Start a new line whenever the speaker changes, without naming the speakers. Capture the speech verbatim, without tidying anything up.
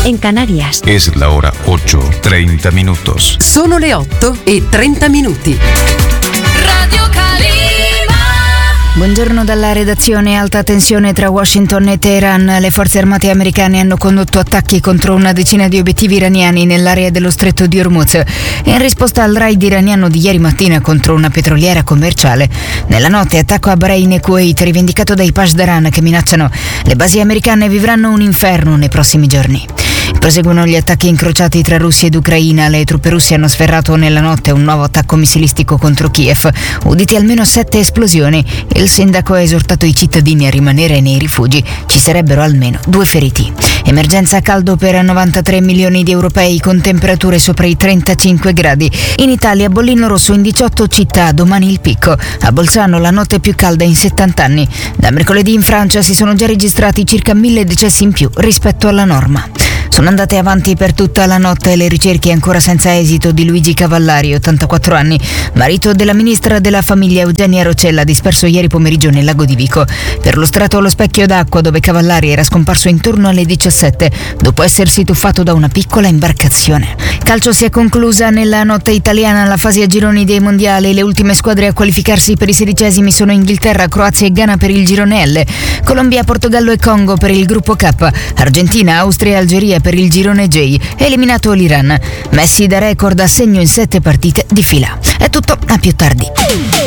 en Canarias.
Es la hora ocho, treinta minutos.
Sono le otto e trenta minuti.
Radio Calima.
Buongiorno dalla redazione. Alta tensione tra Washington e Teheran. Le forze armate americane hanno condotto attacchi contro una decina di obiettivi iraniani nell'area dello stretto di Hormuz, in risposta al raid iraniano di ieri mattina contro una petroliera commerciale. Nella notte attacco a Bahrain e Kuwait rivendicato dai Pasdaran, che minacciano le basi americane vivranno un inferno nei prossimi giorni. Proseguono gli attacchi incrociati tra Russia ed Ucraina. Le truppe russe hanno sferrato nella notte un nuovo attacco missilistico contro Kiev. Uditi almeno sette esplosioni. Il sindaco ha esortato i cittadini a rimanere nei rifugi. Ci sarebbero almeno due feriti. Emergenza caldo per novantatré milioni di europei con temperature sopra i trentacinque gradi. In Italia bollino rosso in diciotto città, domani il picco. A Bolzano la notte più calda in settanta anni. Da mercoledì in Francia si sono già registrati circa mille decessi in più rispetto alla norma. Sono andate avanti per tutta la notte le ricerche ancora senza esito di Luigi Cavallari, ottantaquattro anni, marito della ministra della famiglia Eugenia Roccella, disperso ieri pomeriggio nel lago di Vico. Per lo strato allo specchio d'acqua dove Cavallari era scomparso intorno alle diciassette dopo essersi tuffato da una piccola imbarcazione. Calcio si è conclusa nella notte italiana la fase a gironi dei mondiali. Le ultime squadre a qualificarsi per i sedicesimi sono Inghilterra, Croazia e Ghana per il girone L, Colombia, Portogallo e Congo per il gruppo K, Argentina, Austria e Algeria per il girone J. Eliminato l'Iran. Messi da record a segno in sette partite di fila. È tutto, a più tardi.